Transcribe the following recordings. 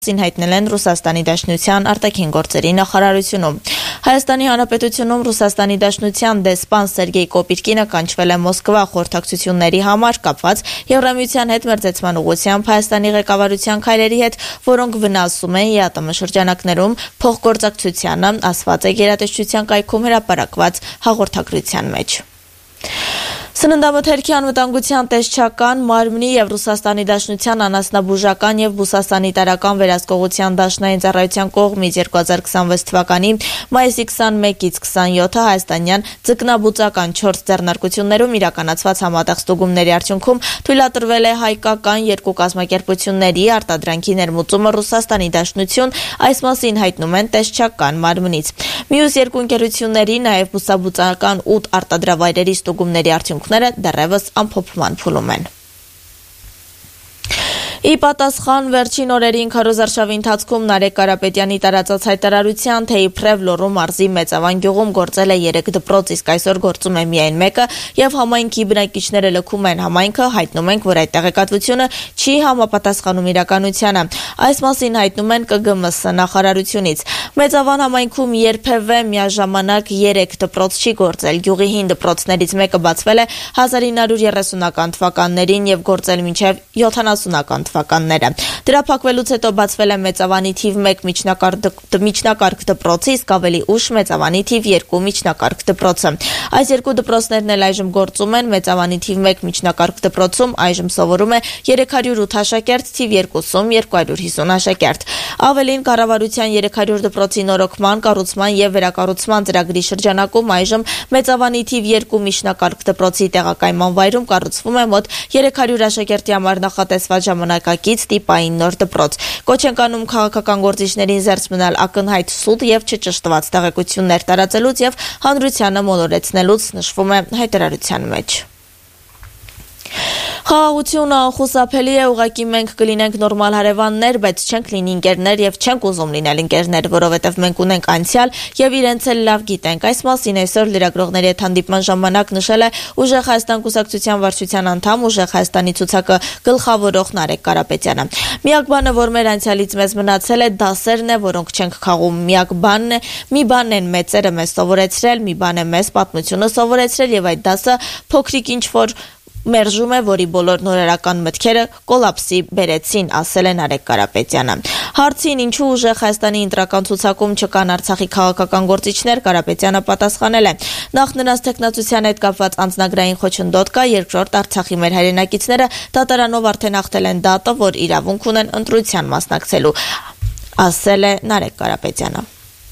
հայտնել են Ռուսաստանի Դաշնության արտաքին գործերի նախարարությունում։ Հայաստանի Հանրապետությունում Ռուսաստանի Դաշնության դեսպան Սերգեյ Կոպիրկինը կանչվել է Մոսկվա խորհրդակցությունների համար կապված Եվրամիության հետ մերձեցման ուղղությամբ Հայաստանի ղեկավարության քայլերի հետ, որոնք վնասում են ԵԱՏՄ շրջանակներում փոխգործակցությանը, ասված է գերատեսչության կայքում հրապարակված հաղորդագրության մեջ։ Սննդամթերքի անվտանգության տեսչական, մարմնի եւ Ռուսաստանի Դաշնության անասնաբուժական եւ բուսասանիտարական վերահսկողության դաշնային ծառայության կողմից 2026 թվականի մայիսի 21-ից 27-ը հայաստանյան ձկնաբուծական 4 ձեռնարկություններում իրականացված համատեղ ստուգումների արդյունքում թույլատրվել է հայկական երկու կազմակերպությունների արտադրանքի ներմուծումը Ռուսաստանի Դաշնություն, այս մասին հայտնում են տեսչական մարմնից։ Մյուս երկու ընկերությունների նաեւ բուսաբուծական 8 արտադրավայրերի ստուգումների արդյունքները դեռևս ամփոփման փուլում են։ Ի պատասխան վերջին օրերին քարոզարշավի ընթացքում Նարեկ Կարապետյանի տարածած հայտարարության, թե իբրև Լոռու մարզի Մեծավան գյուղում գործել է 3 դպրոց, իսկ այսօր գործում է միայն մեկը, եւ համայնքի բնակիչները լքում են համայնքը, հայտնում ենք, որ այդ տեղեկատվությունը չի համապատասխանում իրականությանը։ Այս մասին հայտնում են ԿԳՄՍ նախարարությունից։ Մեծավան համայնքում երբևէ միաժամանակ 3 դպրոց չի գործել։ Գյուղի 5 դպրոցներից մեկը բացվել է 1930-ական թվականներին եւ գործել մինչեւ 70-ական թվականները։ Դրա փակվելուց հետո բացվել է Մեծավանի թիվ 1 միջնակարգ դպրոցը, իսկ ավելի ուշ Մեծավանի թիվ 2 միջնակարգ դպրոցը։ Այս երկու դպրոցներն էլ այժմ գործում են։ Մեծավանի թիվ 1 միջնակարգ դպրոցում այժմ սովորում է 308 աշակերտ, թիվ 2-ում 250 աշակերտ։ Ավելին, կառավարության 300 դպրոցի նորոգման, կառուցման եւ վերակառուցման ծրագրի շրջանակում այժմ Մեծավանի թիվ 2 միջնակարգ դպրոցի տեղակայման վայրում կառուցվում է մոտ 300 աշակերտի համար նախատեսված ժամանակակից տիպային նոր դպրոց։ Կոչ ենք անում քաղաքական գործիչներին զերծ մնալ ակնհայտ սուտ եւ չճշտված տեղեկություններ տարածելուց եւ հանրությանը մոլորեցնելուց, նշվում է հայտարարության մեջ։ Խաղաղությունը անխուսափելի է, ուղղակի մենք կլինենք նորմալ հարևաններ, բայց չենք լինի ընկերներ եւ չենք ուզում լինել ընկերներ, որովհետեւ մենք ունենք անցյալ եւ իրենց էլ լավ գիտենք։ Այս մասին այսօր լրագրողների հետ հանդիպման ժամանակ նշել է Ուժեղ Հայաստան կուսակցության վարչության անդամ, Ուժեղ Հայաստանի ցուցակը գլխավորող Նարեկ Կարապետյանը։ Միակ բանը, որ մեր անցյալից մեզ մնացել է, դասերն է, որոնք չենք խաղում։ Միակ բանն է, մի բան են մեծերը մեզ սովորեցրել, մի բան է մեզ պատմությունը սովորեցրել եւ այդ դասը փոքրիկ ինչ-որ մերժում է, որի բոլոր նորարարական մտքերը կոլապսի բերեցին, ասել է Նարեկ Կարապետյանը։ Հարցին ինչու Ուժեղ Հայաստանի ընտրական ցուցակում չկան Արցախի քաղաքական գործիչներ, Կարապետյանը պատասխանել է. Նախ նրանց տեխնացության հետ կապված անձնագրային խոչընդոտ կա, երկրորդ Արցախի մեր հայրենակիցները դատարանով արդեն հաղթել են դատը, որ իրավունք ունեն ընտրության մասնակցելու, ասել է Նարեկ Կարապետյանը։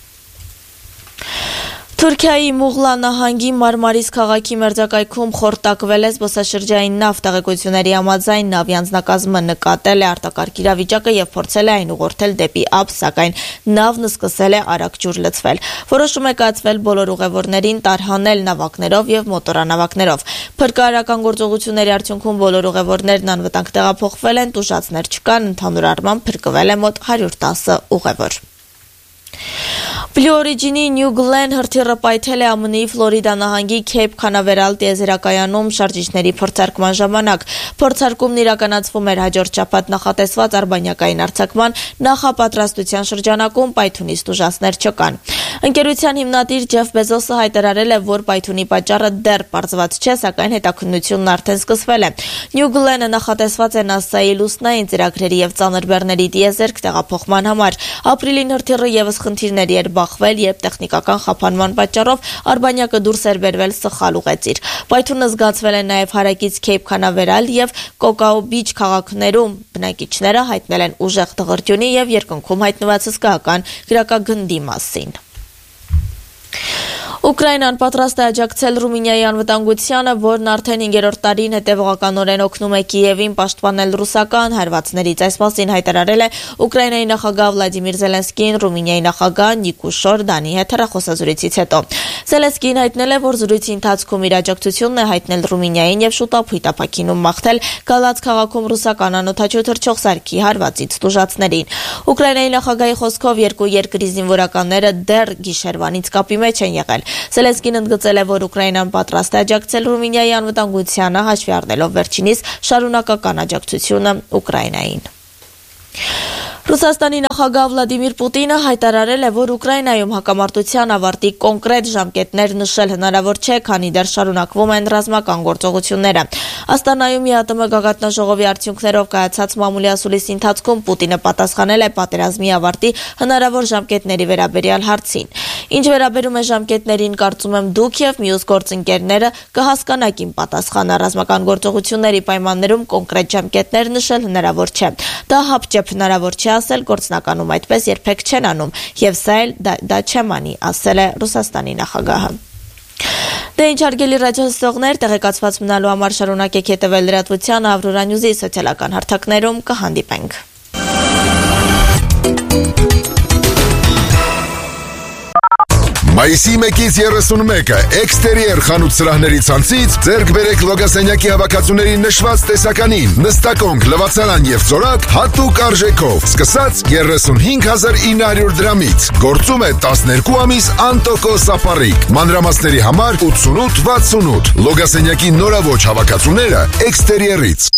Թուրքիայի Մուղլա նահանգի Մարմարիս քաղաքի մերձակայքում խորտակվել է զբոսաշրջային նավ, տեղեկությունների համաձայն նավի անձնակազմը նկատել է արտակարգ իրավիճակը եւ փորձել է այն ուղղորդել դեպի ափ, սակայն նավն սկսել է արագ ջուր լցվել։ Որոշում է կայացվել բոլոր ուղևորներին տարհանել նավակներով եւ մոտորանավակներով։ Փրկարարական գործողությունների արդյունքում բոլոր ուղևորներն անվտանգ տեղափոխվել են, տուժածներ չկան, ընդհանուր առմամբ փրկվել է մոտ 110 ուղևոր։ Blue Origin-ի New Glen հրթիռը պայթել է ԱՄՆ-ի Ֆլորիդա նահանգի Քեյփ Քանավերալ տիեզերակայանում շարժիչների փորձարկման ժամանակ։ Փորձարկումն իրականացվում էր հաջորդ շաբաթ նախատեսված արբանյակային արձակման նախապատրաստության շրջանակում, պայթունից տուժածներ չկան։ Ընկերության հիմնադիր Ջեֆ Բեզոսը հայտարարել է, որ պայթունի պատճառը դեռ պարզված չէ, սակայն հետաքննությունն արդեն սկսվել է։ New Glen-ը նախատեսված է NASA-ի լուսնային ծրագրերի եւ ծանր բեռների տիեզերք տեղափոխման համար։ Ապրիլին հրթիռը եւս խնդիրների էր բախվել, երբ տեխնիկական խափանման պատճառով արբանյակը դուրս էր բերվել սխալ ուղեծիր։ Պայթունը զգացվել է նաև հարակից Քեյփ Քանավերալ եւ Կոկաո Բիչ քաղաքներում։ Բնակիչները հայտնել են ուժեղ դղրդյունի եւ երկնքում հայտնված հսկայական գրակագնդի մասին։ Ուկրաինան պատրաստ է աջակցել Ռումինիայի անվտանգությանը, որն արդեն 5-րդ տարին հետևողականորեն օգնում է Կիևին պաշտպանել ռուսական հարվածներից։ Այս մասին հայտարարել է Ուկրաինայի նախագահ Վլադիմիր Զելենսկին Ռումինիայի նախագահ Նիկուշ Շորդանի հետ հեռախոսազրույցից հետո։ Զելենսկին հայտնել է, որ զրույցի ընթացքում իր աջակցությունն է հայտնել Ռումինիային եւ շուտապույտ ապակինում մաղթել Գալաց քաղաքում ռուսական անօդաչու թռչող սարքի հարվածից տուժածներին։ Ուկրաինայի նախագահի խոսքով երկու երկրի զինվորականները դեռ գիշերվանից կապի մեջ են եղել։ Զելենսկին ընդգծել է, որ Ուկրաինան պատրաստ է աջակցել Ռումինիայի անվտանգությանը, հաշվի առնելով վերջինիս շարունակական աջակցությունը Ուկրաինային։ Ռուսաստանի նախագահ Վլադիմիր Պուտինը հայտարարել է, որ Ուկրաինայում հակամարտության ավարտի կոնկրետ ժամկետներ նշել հնարավոր չէ, քանի դեռ շարունակվում են ռազմական գործողությունները։ Աստանայում ԵԱՏՄ գագաթնաժողովի արդյունքներով կայացած մամուլի ասուլիսի ընթացքում Պուտինը պատասխանել է պատերազմի ավարտի հնարավոր ժամկետների վերաբերյալ հարցին։ Ինչ վերաբերում է ժամկետներին, կարծում եմ դուք եւ մյուս գործընկերները կհասկանաք իմ պատասխանը։ Ռազմական գործողությունների պայմաններում կոնկրետ ժամկետներ նշել հնարավոր չէ։ Դա հապճեպ հնարավոր չէ ասել, գործնականում այդպես երբեք չեն անում, եւ սա էլ դա չեմ անի, ասել է Ռուսաստանի նախագահը։ Դե ինչ հարգելի ռադիոլսողներ, տեղեկացված մնալու համար շարունակեք հետևել լրատվությանը, Ավրորա Նյուզի սոցիալական հարթակներում կհանդիպենք։ Մայիսի 1-ից 31-ը էքստերիեր խանութ սրահների ցանցից ձեռք բերեք լոգասենյակի հավաքածուների նշված տեսականին, նստակոնք, լվացարան եւ ծորակ հատուկ արժեքով, սկսած 35,900 դրամից, գործում է 12 ամիս անտոկոս ապառիկ, մանրամասների համար 88-68, լոգասենյակի նորաոճ հավաքածուները էքստերիերից։